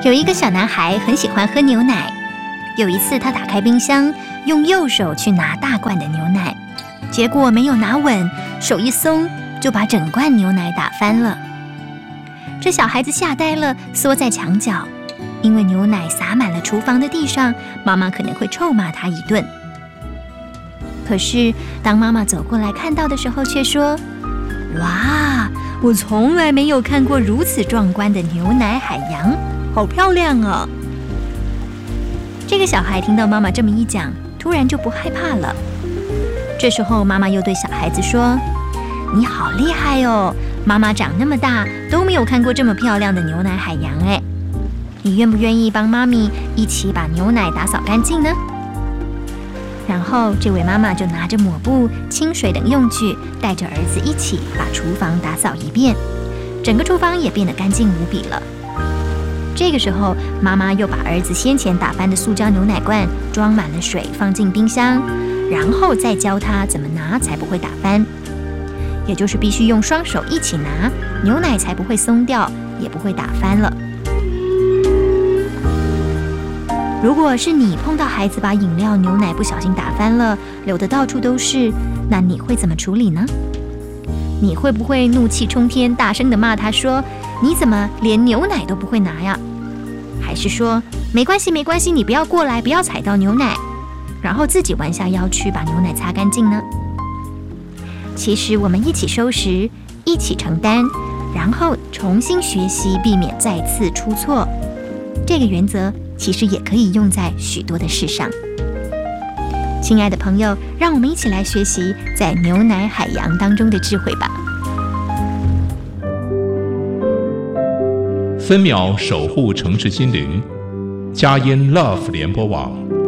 有一个小男孩很喜欢喝牛奶，有一次他打开冰箱，用右手去拿大罐的牛奶，结果没有拿稳，手一松就把整罐牛奶打翻了。这小孩子吓呆了，缩在墙角，因为牛奶洒满了厨房的地上，妈妈可能会臭骂他一顿。可是当妈妈走过来看到的时候，却说：哇，我从来没有看过如此壮观的牛奶海洋，好漂亮啊！这个小孩听到妈妈这么一讲，突然就不害怕了。这时候妈妈又对小孩子说：你好厉害哦，妈妈长那么大都没有看过这么漂亮的牛奶海洋哎，你愿不愿意帮妈咪一起把牛奶打扫干净呢？然后这位妈妈就拿着抹布、清水等用具，带着儿子一起把厨房打扫一遍，整个厨房也变得干净无比了。这个时候，妈妈又把儿子先前打翻的塑胶牛奶罐装满了水，放进冰箱，然后再教他怎么拿才不会打翻，也就是必须用双手一起拿，牛奶才不会松掉，也不会打翻了。如果是你碰到孩子把饮料、牛奶不小心打翻了，流得到处都是，那你会怎么处理呢？你会不会怒气冲天，大声地骂他说：你怎么连牛奶都不会拿呀？还是说没关系没关系，你不要过来，不要踩到牛奶，然后自己弯下腰去把牛奶擦干净呢？其实我们一起收拾，一起承担，然后重新学习，避免再次出错，这个原则其实也可以用在许多的事上。亲爱的朋友，让我们一起来学习在牛奶海洋当中的智慧吧。 分秒守护城市心灵，佳音 Love 联播网。